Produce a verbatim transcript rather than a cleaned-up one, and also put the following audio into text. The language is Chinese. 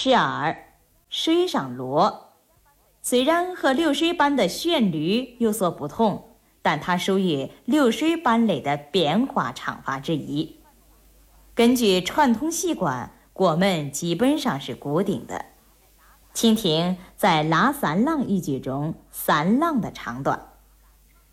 是耳，水上螺。虽然和流水斑的旋律有所不同，但它属于流水斑类的变化唱法之一。根据传统习惯，过门基本上是固定的。请听在拉三郎一句中三郎的唱段。